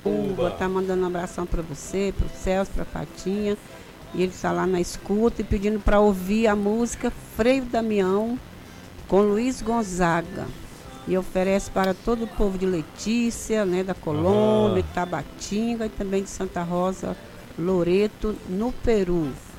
Tá mandando um abração para você, para o Celso, para a Patinha. E ele está lá na escuta e pedindo para ouvir a música Freio Damião com Luiz Gonzaga. E oferece para todo o povo de Letícia, né, da Colômbia, Tabatinga e também de Santa Rosa, Loreto, no Peru.